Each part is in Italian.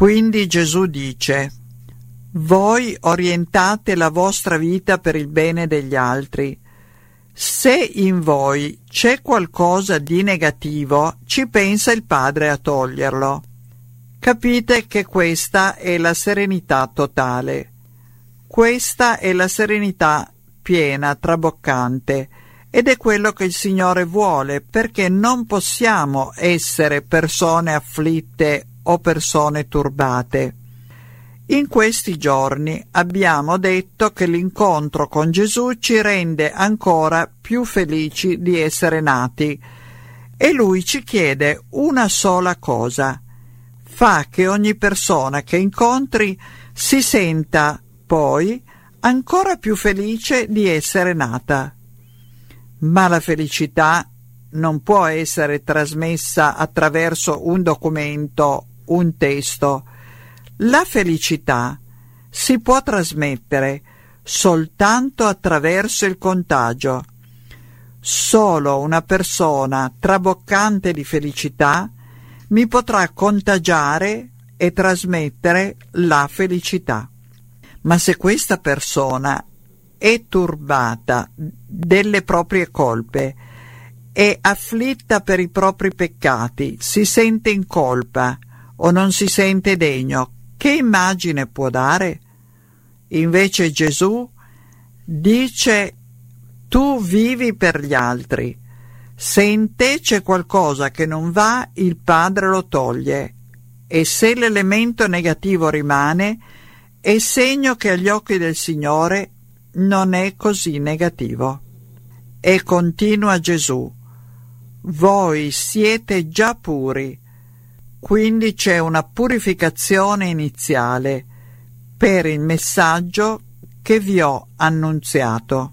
Quindi Gesù dice: voi orientate la vostra vita per il bene degli altri. Se in voi c'è qualcosa di negativo, ci pensa il Padre a toglierlo. Capite che questa è la serenità totale. Questa è la serenità piena, traboccante, ed è quello che il Signore vuole, perché non possiamo essere persone afflitte o persone turbate. In questi giorni abbiamo detto che l'incontro con Gesù ci rende ancora più felici di essere nati, e Lui ci chiede una sola cosa: fa che ogni persona che incontri si senta poi ancora più felice di essere nata. Ma la felicità non può essere trasmessa attraverso un documento, un testo. La felicità si può trasmettere soltanto attraverso il contagio. Solo una persona traboccante di felicità mi potrà contagiare e trasmettere la felicità. Ma se questa persona è turbata delle proprie colpe, è afflitta per i propri peccati, si sente in colpa o non si sente degno, che immagine può dare? Invece Gesù dice: tu vivi per gli altri. Se in te c'è qualcosa che non va, il Padre lo toglie, e se l'elemento negativo rimane, è segno che agli occhi del Signore non è così negativo. E continua Gesù: voi siete già puri. Quindi c'è una purificazione iniziale per il messaggio che vi ho annunziato.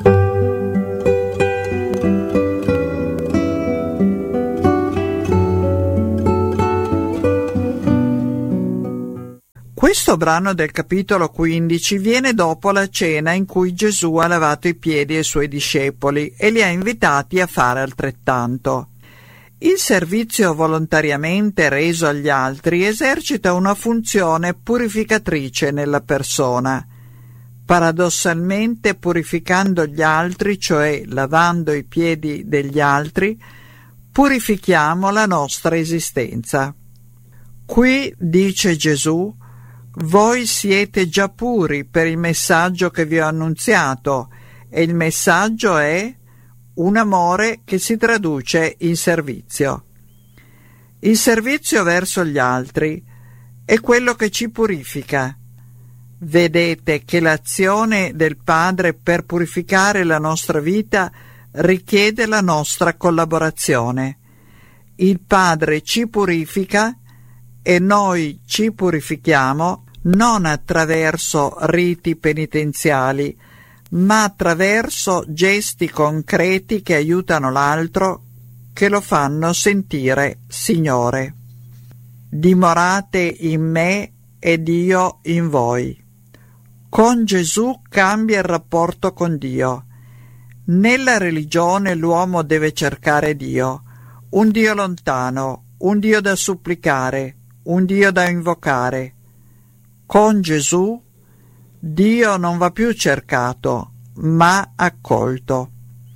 Questo brano del capitolo 15 viene dopo la cena in cui Gesù ha lavato i piedi ai suoi discepoli e li ha invitati a fare altrettanto. Il servizio volontariamente reso agli altri esercita una funzione purificatrice nella persona. Paradossalmente, purificando gli altri, cioè lavando i piedi degli altri, purifichiamo la nostra esistenza. Qui dice Gesù: voi siete già puri per il messaggio che vi ho annunziato, e il messaggio è un amore che si traduce in servizio. Il servizio verso gli altri è quello che ci purifica. Vedete che l'azione del Padre per purificare la nostra vita richiede la nostra collaborazione. Il Padre ci purifica e noi ci purifichiamo non attraverso riti penitenziali, ma attraverso gesti concreti che aiutano l'altro, che lo fanno sentire Signore. Dimorate in me ed io in voi. Con Gesù cambia il rapporto con Dio. Nella religione l'uomo deve cercare Dio, un Dio lontano, un Dio da supplicare, un Dio da invocare. Con Gesù Dio non va più cercato, ma accolto.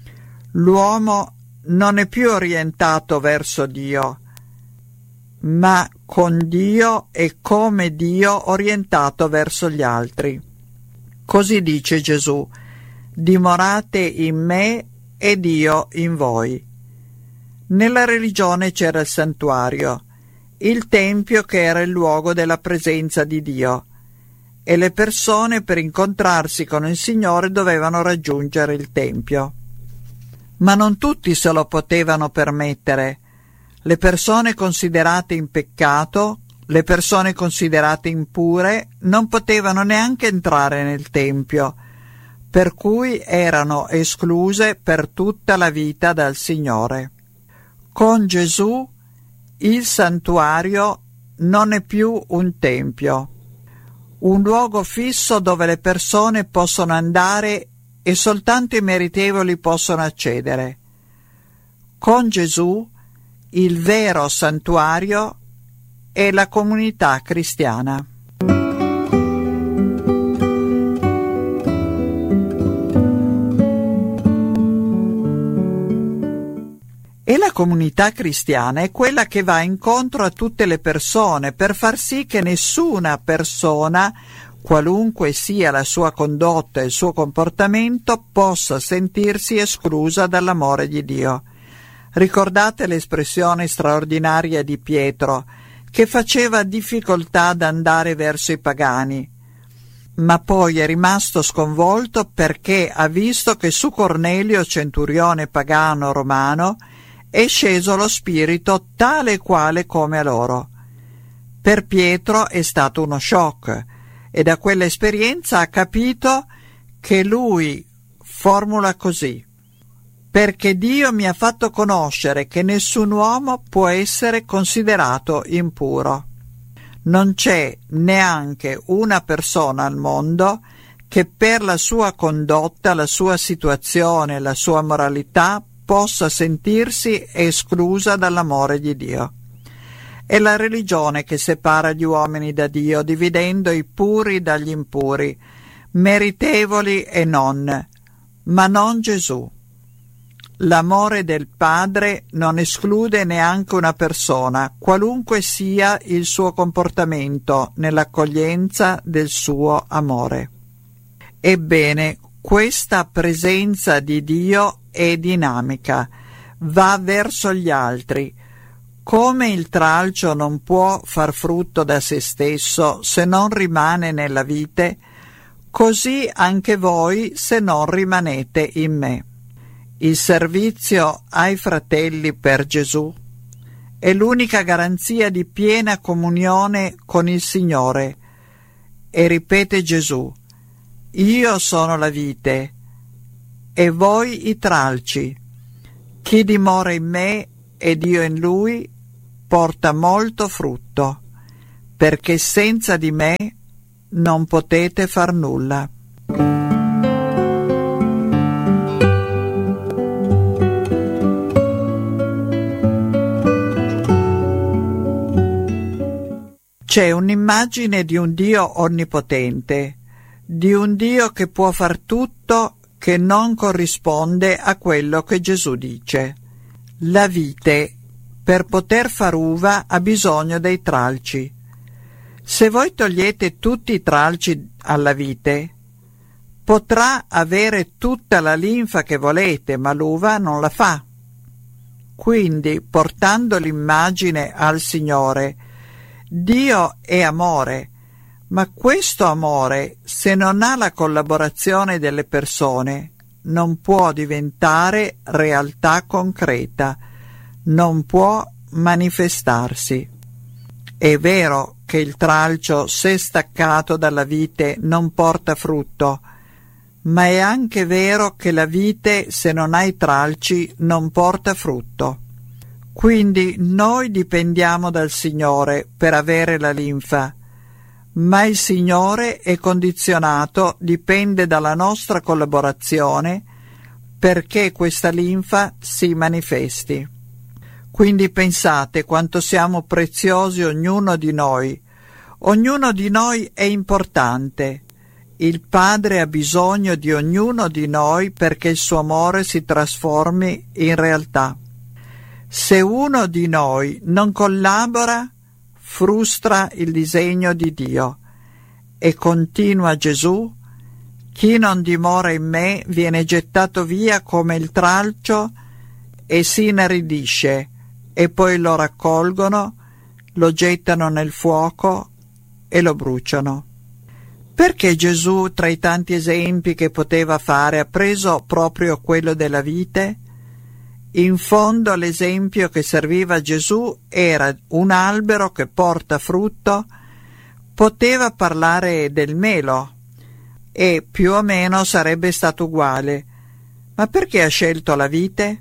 L'uomo non è più orientato verso Dio, ma con Dio e come Dio orientato verso gli altri. Così dice Gesù: dimorate in me ed io in voi. Nella religione c'era il santuario, il tempio che era il luogo della presenza di Dio, e le persone per incontrarsi con il Signore dovevano raggiungere il tempio. Ma non tutti se lo potevano permettere. Le persone considerate in peccato, le persone considerate impure, non potevano neanche entrare nel tempio, per cui erano escluse per tutta la vita dal Signore. Con Gesù il santuario non è più un tempio, un luogo fisso dove le persone possono andare e soltanto i meritevoli possono accedere. Con Gesù il vero santuario e la comunità cristiana. E la comunità cristiana è quella che va incontro a tutte le persone per far sì che nessuna persona, qualunque sia la sua condotta e il suo comportamento, possa sentirsi esclusa dall'amore di Dio. Ricordate l'espressione straordinaria di Pietro, che faceva difficoltà ad andare verso i pagani, ma poi è rimasto sconvolto perché ha visto che su Cornelio, centurione pagano romano, è sceso lo Spirito tale e quale come a loro. Per Pietro è stato uno shock e da quell'esperienza ha capito che lui formula così: perché Dio mi ha fatto conoscere che nessun uomo può essere considerato impuro. Non c'è neanche una persona al mondo che per la sua condotta, la sua situazione, la sua moralità possa sentirsi esclusa dall'amore di Dio. È la religione che separa gli uomini da Dio, dividendo i puri dagli impuri, meritevoli e non, ma non Gesù. L'amore del Padre non esclude neanche una persona, qualunque sia il suo comportamento nell'accoglienza del suo amore. Ebbene, questa presenza di Dio è dinamica, va verso gli altri. Come il tralcio non può far frutto da se stesso se non rimane nella vite, così anche voi se non rimanete in me. Il servizio ai fratelli per Gesù è l'unica garanzia di piena comunione con il Signore. E ripete Gesù: io sono la vite e voi i tralci. Chi dimora in me ed io in lui porta molto frutto, perché senza di me non potete far nulla. C'è un'immagine di un Dio onnipotente, di un Dio che può far tutto, che non corrisponde a quello che Gesù dice. La vite, per poter far uva, ha bisogno dei tralci. Se voi togliete tutti i tralci alla vite, potrà avere tutta la linfa che volete, ma l'uva non la fa. Quindi, portando l'immagine al Signore, Dio è amore, ma questo amore, se non ha la collaborazione delle persone, non può diventare realtà concreta, non può manifestarsi. È vero che il tralcio, se staccato dalla vite, non porta frutto, ma è anche vero che la vite, se non ha i tralci, non porta frutto. Quindi noi dipendiamo dal Signore per avere la linfa, ma il Signore è condizionato, dipende dalla nostra collaborazione perché questa linfa si manifesti. Quindi pensate quanto siamo preziosi ognuno di noi. Ognuno di noi è importante. Il Padre ha bisogno di ognuno di noi perché il suo amore si trasformi in realtà. Se uno di noi non collabora, frustra il disegno di Dio. E continua Gesù: chi non dimora in me viene gettato via come il tralcio e si inaridisce, e poi lo raccolgono, lo gettano nel fuoco e lo bruciano. Perché Gesù, tra i tanti esempi che poteva fare, ha preso proprio quello della vite? In fondo l'esempio che serviva a Gesù era un albero che porta frutto. Poteva parlare del melo e più o meno sarebbe stato uguale. Ma perché ha scelto la vite?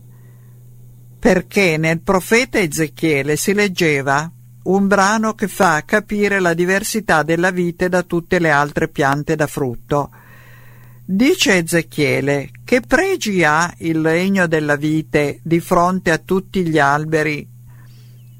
Perché nel profeta Ezechiele si leggeva un brano che fa capire la diversità della vite da tutte le altre piante da frutto. Dice Ezechiele: che pregi ha il legno della vite di fronte a tutti gli alberi?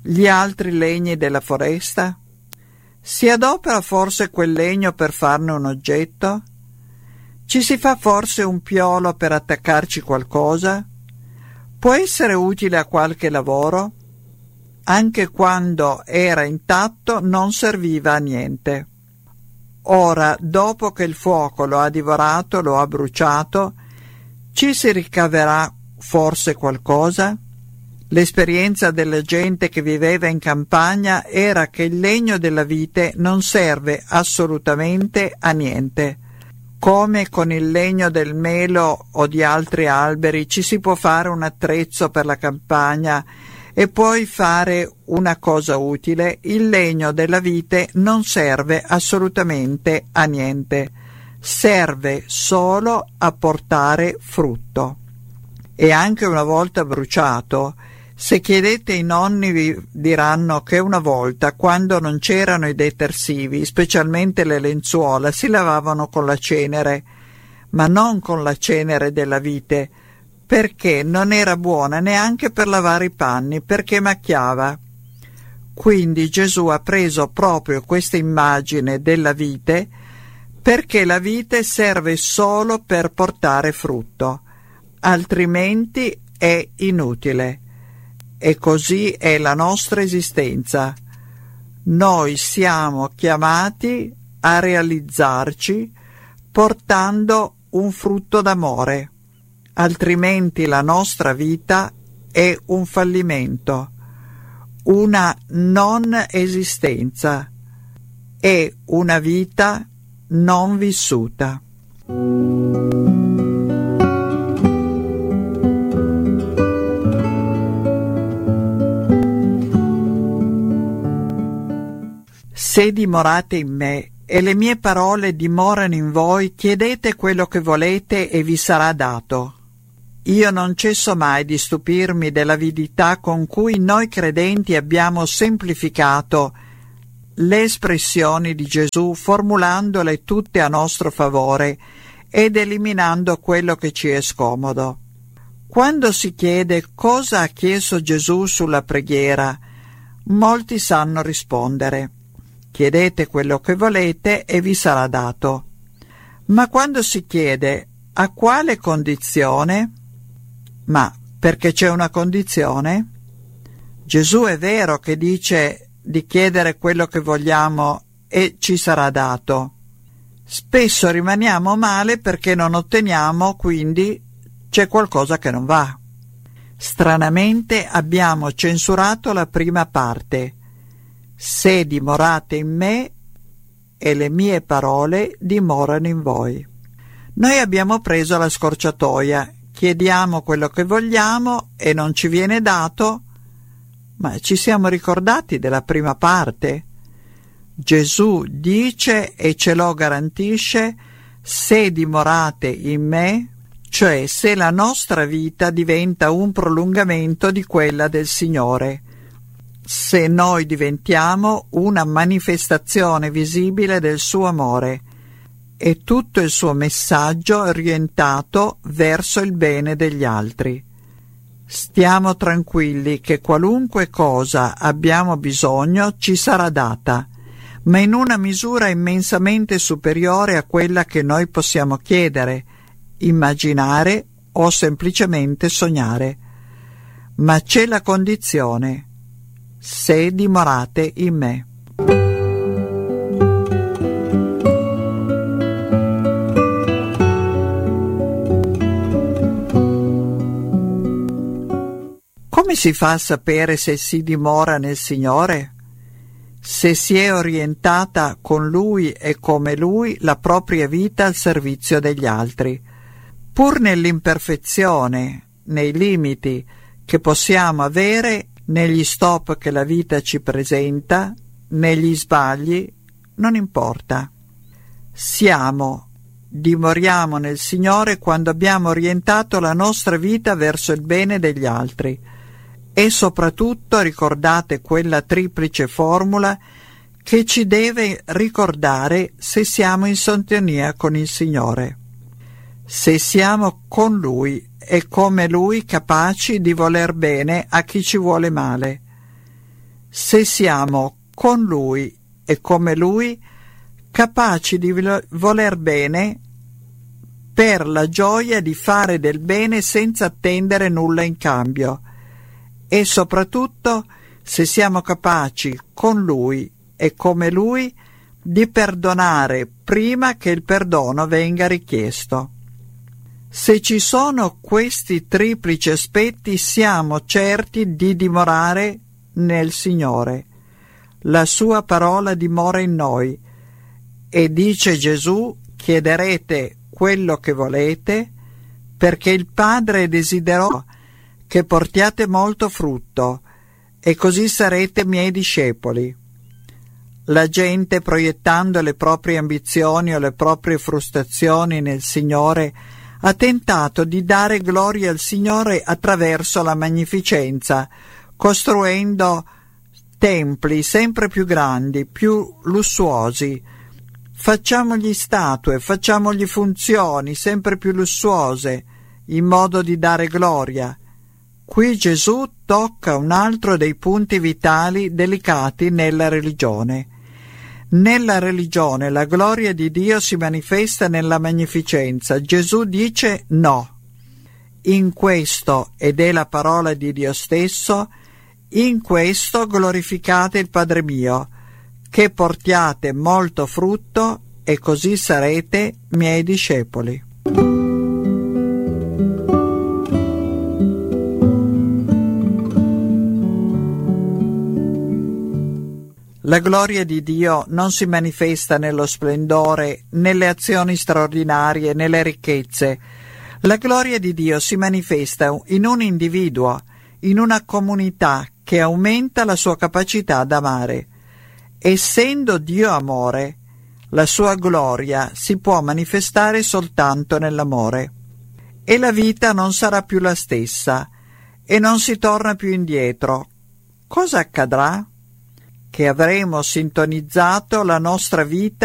gli altri legni della foresta? Si adopera forse quel legno per farne un oggetto? Ci si fa forse un piolo per attaccarci qualcosa? Può essere utile a qualche lavoro? Anche quando era intatto non serviva a niente. Ora, dopo che il fuoco lo ha divorato, lo ha bruciato, ci si ricaverà forse qualcosa? L'esperienza della gente che viveva in campagna era che il legno della vite non serve assolutamente a niente. Come con il legno del melo o di altri alberi ci si può fare un attrezzo per la campagna e puoi fare una cosa utile, il legno della vite non serve assolutamente a niente, serve solo a portare frutto. E anche una volta bruciato, se chiedete ai nonni vi diranno che una volta, quando non c'erano i detersivi, specialmente le lenzuola, si lavavano con la cenere, ma non con la cenere della vite, perché non era buona neanche per lavare i panni, perché macchiava. Quindi Gesù ha preso proprio questa immagine della vite, perché la vite serve solo per portare frutto, altrimenti è inutile. E così è la nostra esistenza. Noi siamo chiamati a realizzarci portando un frutto d'amore, altrimenti la nostra vita è un fallimento, una non esistenza, è una vita non vissuta. Se dimorate in me e le mie parole dimorano in voi, chiedete quello che volete e vi sarà dato. Io non cesso mai di stupirmi dell'avidità con cui noi credenti abbiamo semplificato le espressioni di Gesù, formulandole tutte a nostro favore ed eliminando quello che ci è scomodo. Quando si chiede cosa ha chiesto Gesù sulla preghiera, molti sanno rispondere: chiedete quello che volete e vi sarà dato. Ma quando si chiede a quale condizione? Ma perché c'è una condizione? Gesù è vero che dice di chiedere quello che vogliamo e ci sarà dato. Spesso rimaniamo male perché non otteniamo, quindi c'è qualcosa che non va. Stranamente abbiamo censurato la prima parte: se dimorate in me e le mie parole dimorano in voi. Noi abbiamo preso la scorciatoia, chiediamo quello che vogliamo e non ci viene dato, ma ci siamo ricordati della prima parte. Gesù dice e ce lo garantisce: se dimorate in me, cioè se la nostra vita diventa un prolungamento di quella del Signore, se noi diventiamo una manifestazione visibile del suo amore e tutto il suo messaggio orientato verso il bene degli altri. Stiamo tranquilli che qualunque cosa abbiamo bisogno ci sarà data, ma in una misura immensamente superiore a quella che noi possiamo chiedere, immaginare o semplicemente sognare. Ma c'è la condizione: se dimorate in me. Come si fa a sapere se si dimora nel Signore? Se si è orientata con Lui e come Lui la propria vita al servizio degli altri, pur nell'imperfezione, nei limiti che possiamo avere, negli stop che la vita ci presenta, negli sbagli, non importa. Dimoriamo nel Signore quando abbiamo orientato la nostra vita verso il bene degli altri. E soprattutto ricordate quella triplice formula che ci deve ricordare se siamo in sintonia con il Signore. Se siamo con Lui e come Lui capaci di voler bene a chi ci vuole male. se siamo con Lui e come Lui, capaci di voler bene per la gioia di fare del bene senza attendere nulla in cambio, e soprattutto se siamo capaci con Lui e come Lui di perdonare prima che il perdono venga richiesto. Se ci sono questi triplici aspetti, siamo certi di dimorare nel Signore. La sua parola dimora in noi e dice Gesù: chiederete quello che volete, perché il Padre desiderò che portiate molto frutto, e così sarete miei discepoli. La gente, proiettando le proprie ambizioni o le proprie frustrazioni nel Signore, ha tentato di dare gloria al Signore attraverso la magnificenza, costruendo templi sempre più grandi, più lussuosi. Facciamogli statue, facciamogli funzioni sempre più lussuose, in modo di dare gloria. Qui Gesù tocca un altro dei punti vitali delicati nella religione. Nella religione la gloria di Dio si manifesta nella magnificenza. Gesù dice no. In questo, ed è la parola di Dio stesso, in questo glorificate il Padre mio, che portiate molto frutto, e così sarete miei discepoli. La gloria di Dio non si manifesta nello splendore, nelle azioni straordinarie, nelle ricchezze. La gloria di Dio si manifesta in un individuo, in una comunità che aumenta la sua capacità d'amare. Essendo Dio amore, la sua gloria si può manifestare soltanto nell'amore. E la vita non sarà più la stessa, e non si torna più indietro. Cosa accadrà? Che avremo sintonizzato la nostra vita